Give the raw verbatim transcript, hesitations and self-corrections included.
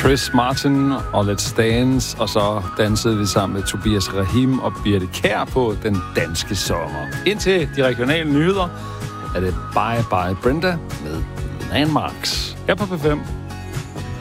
Chris Martin og Let's Dance, og så dansede vi sammen med Tobias Rahim og Birte Kjær på Den Danske Sommer. Indtil de regionale nyheder er det Bye Bye Brenda med Landmarks her på P fem.